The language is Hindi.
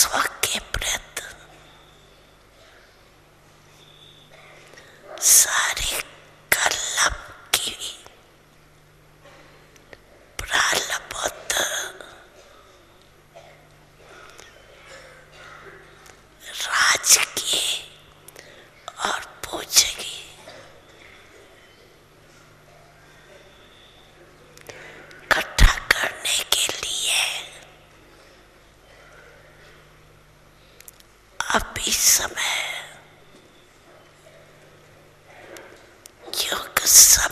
स्व के प्रति सारी कलम की प्रारब्ध राजकीय और पूजगी इकट्ठा करने के लिए अभी समय योग